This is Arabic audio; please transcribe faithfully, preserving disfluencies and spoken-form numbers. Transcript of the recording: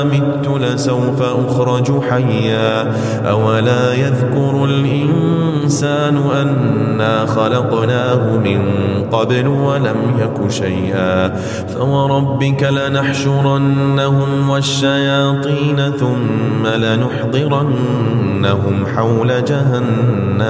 مت لسوف أخرج حيا أولا يذكر الإنسان أنا خلقناه من قبل ولم يك شيئا فوربك لنحشرنهم والشياطين ثم لنحضرنهم حول جهنم